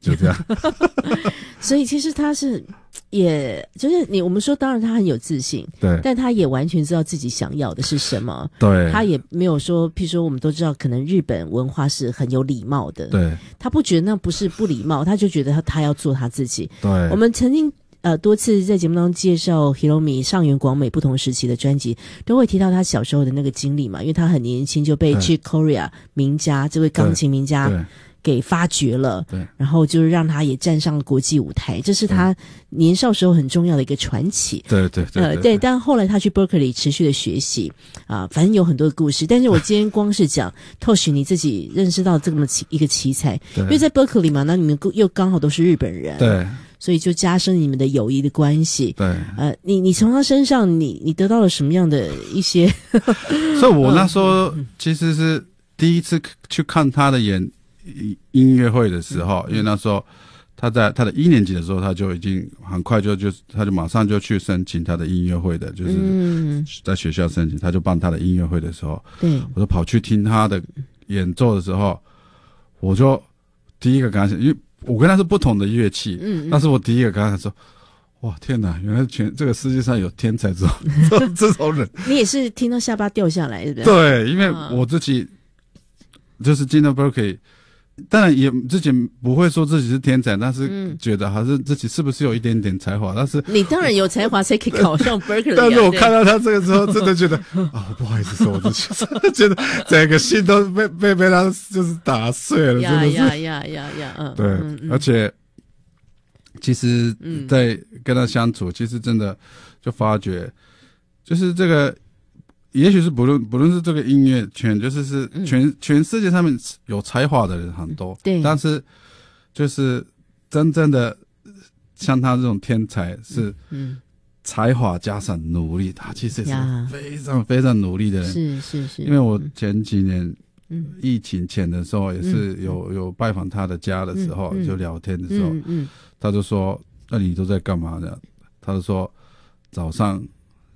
就这样。 所以其实他是，也就是我们说，当然他很有自信， 对， 但他也完全知道自己想要的是什么。 对， 他也没有说，譬如说我们都知道，可能日本文化是很有礼貌的， 对， 他不觉得那不是不礼貌，他就觉得他要做他自己。 对， 我们曾经多次在节目当中介绍 Hiromi 上原广美不同时期的专辑，都会提到他小时候的那个经历嘛，因为他很年轻就被 Chick Corea 名家这位钢琴名家给发掘了，对，然后就是让他也站上了国际舞台，这是他年少时候很重要的一个传奇。 对对对， 对，但后来他去 Berkeley 持续的学习反正有很多的故事。但是我今天光是讲Toshi 你自己认识到这么一个奇才，因为在 Berkeley 嘛，那你们又刚好都是日本人， 对， 所以就加深你们的友谊的关系。 对， 你从他身上你得到了什么样的一些？ 所以我那时候其实是第一次去看他的音乐会的时候，因为那时候他在他的1年级的时候，他就已经很快他就马上就去申请他的音乐会的，就是在学校申请，他就办他的音乐会的时候，对，我就跑去听他的演奏的时候，我就第一个跟他讲，因为我跟他是不同的乐器，但是我第一个跟他说，哇，天哪，原来这个世界上有天才这种人。你也是听到下巴掉下来，对不对？ 对，因为我自己就是进到 Berkeley。当然也自己不会说自己是天才，但是觉得还是自己是不是有一点点才华。但是你当然有才华才可以考上 Berkeley 但是我看到他这个之后，真的觉得不好意思说我自己，觉得整个心都被他就是打碎了，真的是。对，而且其实在跟他相处，其实真的就发觉，就是这个。也许是不论是这个音乐圈，就是全世界上面有才华的人很多，对，但是就是真正的像他这种天才是才华加上努力，他其实是非常非常努力的人。是。因为我前几年疫情前的时候，也是有拜访他的家的时候，就聊天的时候，他就说：“那你都在干嘛呢？”他就说：“早上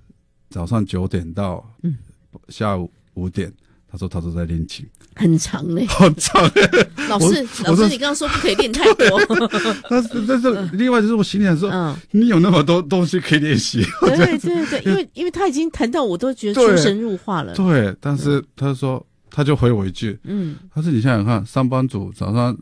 9点到下午5点，他说他都在练琴， 很长嘞， 很长。 老师，你刚刚说不可以练太多。 但是另外就是我心里想说，你有那么多东西可以练习。 对，因为他已经谈到我都觉得出神入化了。 对，但是他说他就回我一句，他说你想想看，上班族早上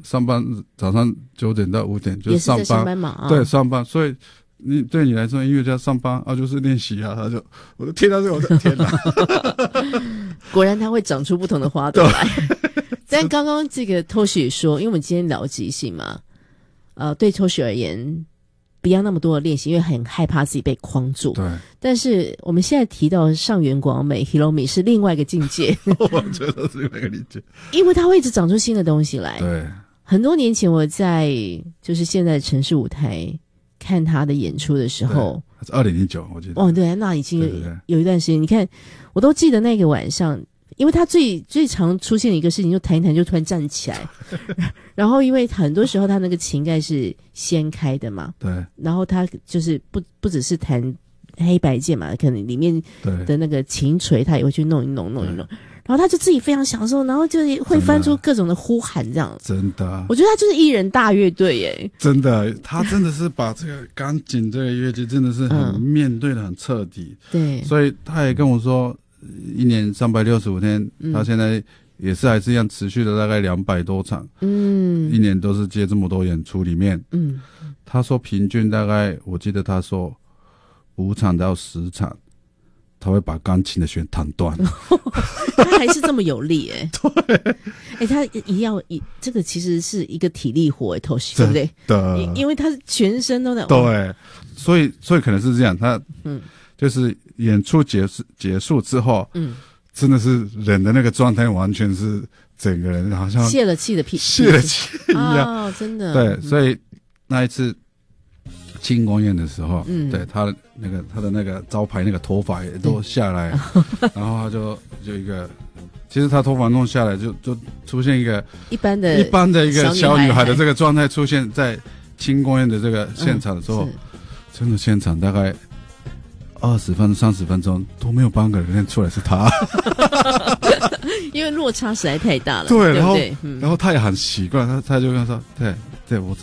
9点到5点就是上班，也是在上班嘛，对，上班，所以。对你来说，音乐家上班就是练习啊，我就听到这个，我的天哪！ 果然他会长出不同的花朵来。但刚刚这个 Toshi 也说，因为我们今天聊即兴嘛，对 Toshi 而言，不要那么多的练习，因为很害怕自己被框住。对。但是我们现在提到上原广美 Hiromi 是另外一个境界， 我觉得是另外一个境界， 因为他会一直长出新的东西来。 对。 很多年前我在就是现在的城市舞台。看他的演出的时候是2009我记得。 对，那已经有一段时间。你看我都记得那个晚上，因为他最常出现的一个事情，就弹一弹就突然站起来然后因为很多时候他那个琴盖是掀开的嘛，对，然后他就是不只是弹黑白键嘛，可能里面的那个琴锤他也会去弄一弄然后他就自己非常享受，然后就会翻出各种的呼喊这样。 真的， 我觉得他就是艺人大乐队耶。 真的，他真的是把这个钢琴这个乐器真的是很面对的很彻底。对，所以他也跟我说，1年365天，他现在也是还是一样持续的大概200多场。1年都是接这么多演出里面。他说平均大概，我记得他说5场到10场。他会把钢琴的弦弹断， 他还是这么有力对，他一定要这个其实是一个体力活Toshi，对不对？对，因为他全身都在对，所以可能是这样，他就是演出结束之后，真的是人的那个状态完全是整个人好像泄了气一样真的对，所以那一次。庆功宴的时候，对他的那个招牌那个头发也都下来，然后他就一个，其实他头发弄下来就出现一个一般的一个小女孩的这个状态出现在庆功宴的这个现场的时候，真的现场大概20分钟30分钟都没有半个人认出来是他，因为落差实在太大了。 对，然后他也很习惯，他就跟他说，对，我